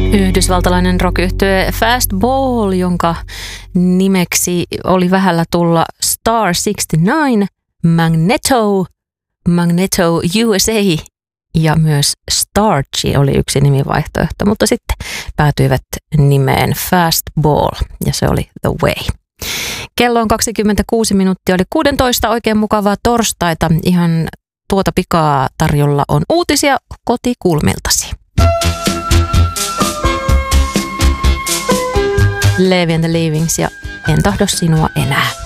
Yhdysvaltalainen rock-yhtye Fastball, jonka nimeksi oli vähällä tulla Star 69, Magneto USA ja myös Starchy oli yksi nimivaihtoehto, mutta sitten päätyivät nimeen Fastball ja se oli The Way. Kello on 26 minuuttia, oli 16, oikein mukavaa torstaita. Ihan tuota pikaa tarjolla on uutisia kotikulmiltasi. Levi and the Leavings ja En tahdo sinua enää.